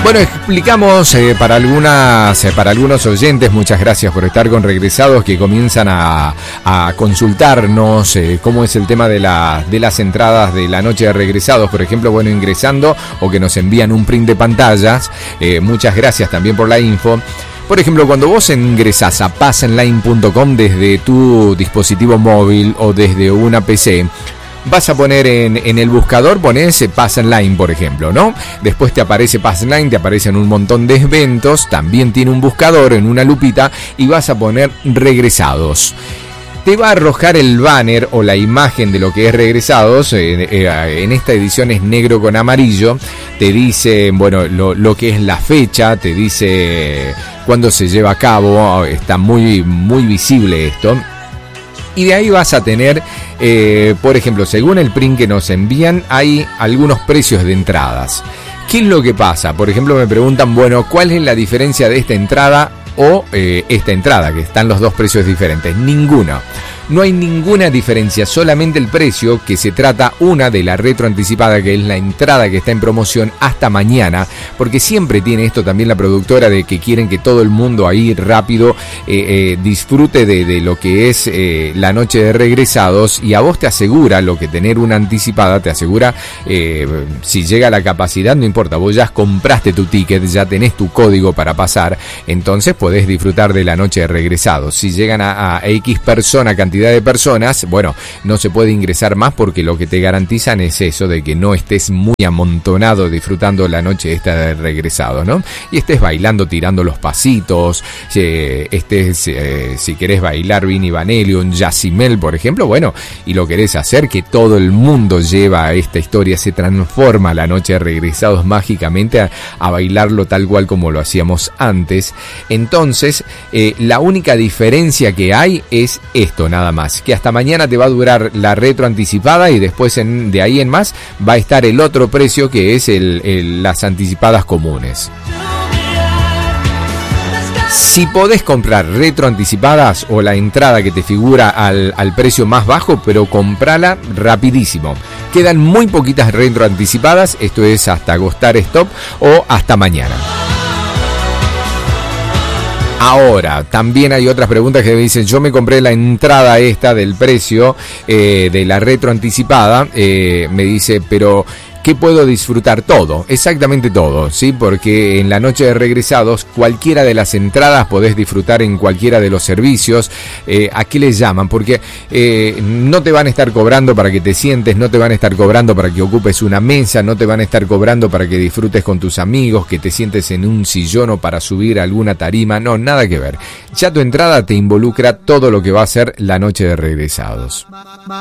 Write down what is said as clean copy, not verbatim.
Bueno, explicamos para algunos oyentes, muchas gracias por estar con Regresados, que comienzan a consultarnos cómo es el tema de las entradas de la noche de Regresados, por ejemplo, bueno, ingresando o que nos envían un print de pantallas. Muchas gracias también por la info. Por ejemplo, cuando vos ingresás a passenline.com desde tu dispositivo móvil o desde una PC, vas a poner en el buscador, ponés Passenline, por ejemplo, ¿no? Después te aparece Passenline, te aparecen un montón de eventos, también tiene un buscador en una lupita y vas a poner Regresados. Te va a arrojar el banner o la imagen de lo que es Regresados. En esta edición es negro con amarillo. Te dice, bueno, lo que es la fecha, te dice cuándo se lleva a cabo. Está muy, muy visible esto. Y de ahí vas a tener, por ejemplo, según el print que nos envían, hay algunos precios de entradas. ¿Qué es lo que pasa? Por ejemplo, me preguntan, bueno, ¿cuál es la diferencia de esta entrada o esta entrada? Que están los dos precios diferentes. Ninguna. No hay ninguna diferencia, solamente el precio, que se trata una de la retroanticipada, que es la entrada que está en promoción hasta mañana, porque siempre tiene esto también la productora, de que quieren que todo el mundo ahí rápido disfrute de lo que es la noche de Regresados, y a vos te asegura lo que tener una anticipada, te asegura si llega la capacidad, no importa, vos ya compraste tu ticket, ya tenés tu código para pasar, entonces podés disfrutar de la noche de Regresados. Si llegan a X persona, cantidad de personas, bueno, no se puede ingresar más, porque lo que te garantizan es eso, de que no estés muy amontonado disfrutando la noche esta de Regresados, ¿no? Y estés bailando, tirando los pasitos, si querés bailar Vinny Vanelli, un Yacimel, por ejemplo, bueno, y lo querés hacer, que todo el mundo lleva a esta historia, se transforma la noche de Regresados mágicamente a bailarlo tal cual como lo hacíamos antes. Entonces, la única diferencia que hay es esto, nada más, que hasta mañana te va a durar la retro anticipada, y después de ahí en más va a estar el otro precio, que es las anticipadas comunes. Si podés comprar retro anticipadas o la entrada que te figura al precio más bajo, pero comprala rapidísimo. Quedan muy poquitas retro anticipadas, esto es hasta agotar stock o hasta mañana. Ahora, también hay otras preguntas que me dicen, yo me compré la entrada esta del precio de la retro anticipada, me dice, pero ¿qué puedo disfrutar? Todo, exactamente todo, ¿sí? Porque en la noche de Regresados, cualquiera de las entradas podés disfrutar en cualquiera de los servicios. ¿A qué les llaman? Porque no te van a estar cobrando para que te sientes, no te van a estar cobrando para que ocupes una mesa, no te van a estar cobrando para que disfrutes con tus amigos, que te sientes en un sillón o para subir a alguna tarima, no, nada que ver. Ya tu entrada te involucra todo lo que va a ser la noche de Regresados.